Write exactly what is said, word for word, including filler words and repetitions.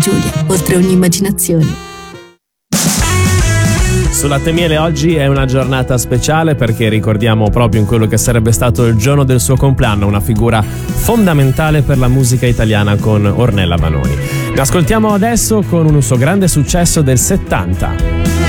Giulia, oltre ogni immaginazione. Su Latte Miele oggi è una giornata speciale perché ricordiamo proprio in quello che sarebbe stato il giorno del suo compleanno una figura fondamentale per la musica italiana con Ornella Vanoni. Ne ascoltiamo adesso con un suo grande successo del settanta.